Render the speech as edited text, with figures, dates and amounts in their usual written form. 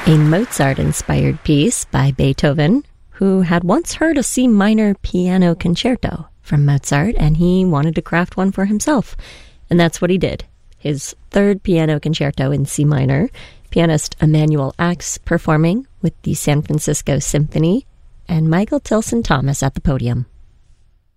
a Mozart-inspired piece by Beethoven, who had once heard a C minor piano concerto from Mozart, and he wanted to craft one for himself. And that's what he did. His third piano concerto in C minor, pianist Emanuel Ax performing with the San Francisco Symphony, and Michael Tilson Thomas at the podium.